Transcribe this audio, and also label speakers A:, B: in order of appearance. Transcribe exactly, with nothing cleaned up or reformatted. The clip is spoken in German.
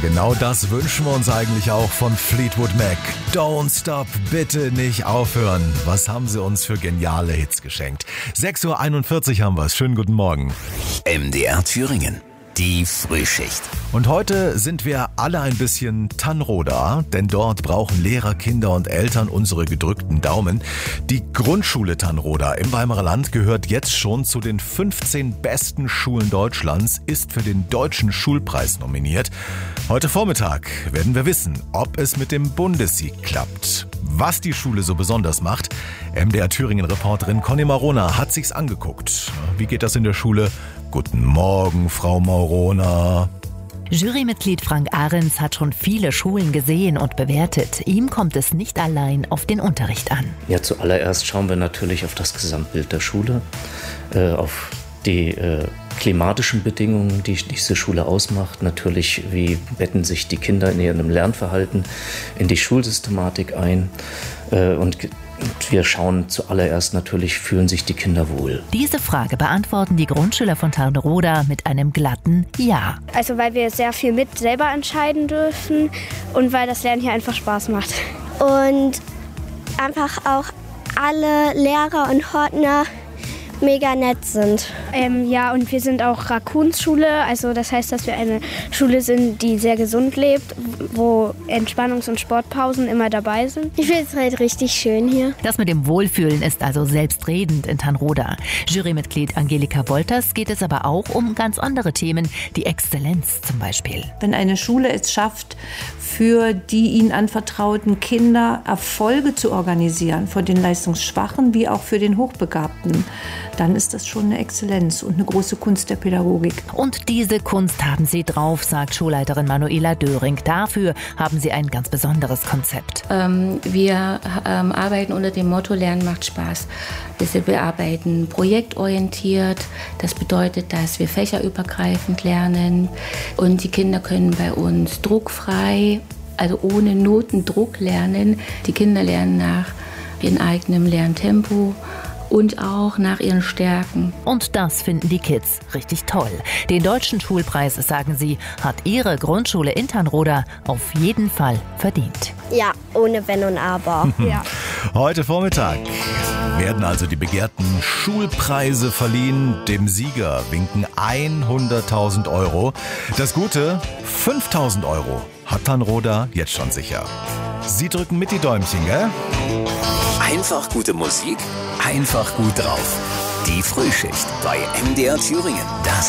A: genau das wünschen wir uns eigentlich auch von Fleetwood Mac. Don't stop, bitte nicht aufhören. Was haben sie uns für geniale Hits geschenkt? sechs Uhr einundvierzig haben wir es. Schönen guten Morgen.
B: M D R Thüringen. Die Frühschicht.
A: Und heute sind wir alle ein bisschen Tannroda, denn dort brauchen Lehrer, Kinder und Eltern unsere gedrückten Daumen. Die Grundschule Tannroda im Weimarer Land gehört jetzt schon zu den fünfzehn besten Schulen Deutschlands, ist für den Deutschen Schulpreis nominiert. Heute Vormittag werden wir wissen, ob es mit dem Bundessieg klappt. Was die Schule so besonders macht, M D R Thüringen-Reporterin Conny Marona hat sich's angeguckt. Wie geht das in der Schule? Guten Morgen, Frau Marona.
C: Jurymitglied Frank Ahrens hat schon viele Schulen gesehen und bewertet. Ihm kommt es nicht allein auf den Unterricht an.
D: Ja, zuallererst schauen wir natürlich auf das Gesamtbild der Schule, äh, auf die äh, klimatischen Bedingungen, die diese Schule ausmacht. Natürlich, wie betten sich die Kinder in ihrem Lernverhalten in die Schulsystematik ein. Äh, und wir schauen zuallererst natürlich, fühlen sich die Kinder wohl.
C: Diese Frage beantworten die Grundschüler von Tannroda mit einem glatten Ja.
E: Also weil wir sehr viel mit selber entscheiden dürfen und weil das Lernen hier einfach Spaß macht.
F: Und einfach auch alle Lehrer und Hortner mega nett sind.
E: Ähm, ja, und wir sind auch Raccoons-Schule, also das heißt, dass wir eine Schule sind, die sehr gesund lebt, wo Entspannungs- und Sportpausen immer dabei sind.
F: Ich finde es halt richtig schön hier.
C: Das mit dem Wohlfühlen ist also selbstredend in Tannroda. Jurymitglied Angelika Wolters geht es aber auch um ganz andere Themen, die Exzellenz zum Beispiel.
G: Wenn eine Schule es schafft, für die ihnen anvertrauten Kinder Erfolge zu organisieren, für den Leistungsschwachen wie auch für den Hochbegabten, dann ist das schon eine Exzellenz und eine große Kunst der Pädagogik.
C: Und diese Kunst haben sie drauf, sagt Schulleiterin Manuela Döring. Dafür haben sie ein ganz besonderes Konzept.
H: Ähm, wir ähm, arbeiten unter dem Motto Lernen macht Spaß. Wir arbeiten projektorientiert. Das bedeutet, dass wir fächerübergreifend lernen und die Kinder können bei uns druckfrei, also ohne Notendruck lernen. Die Kinder lernen nach ihrem eigenen Lerntempo und auch nach ihren Stärken.
C: Und das finden die Kids richtig toll. Den Deutschen Schulpreis, sagen sie, hat ihre Grundschule in Tannroda auf jeden Fall verdient.
F: Ja, ohne Wenn und Aber.
E: Ja.
A: Heute Vormittag werden also die begehrten Schulpreise verliehen. Dem Sieger winken hunderttausend Euro. Das Gute, fünftausend Euro hat Tannroda jetzt schon sicher. Sie drücken mit die Däumchen, gell?
B: Einfach gute Musik, einfach gut drauf. Die Frühschicht bei M D R Thüringen. Das